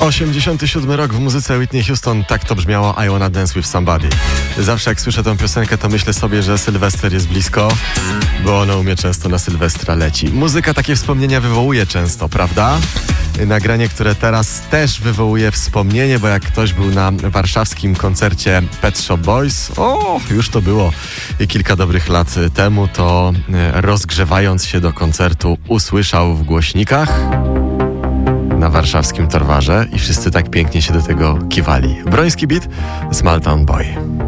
87 rok w muzyce Whitney Houston, tak to brzmiało I Wanna Dance With Somebody. Zawsze jak słyszę tę piosenkę, to myślę sobie, że Sylwester jest blisko, bo ono u mnie często na Sylwestra leci. Muzyka takie wspomnienia wywołuje często, prawda? Nagranie, które teraz też wywołuje wspomnienie, bo jak ktoś był na warszawskim koncercie Pet Shop Boys, już to było kilka dobrych lat temu, to rozgrzewając się do koncertu usłyszał w głośnikach na warszawskim Torwarze i wszyscy tak pięknie się do tego kiwali. Broński Beat, Small Town Boy.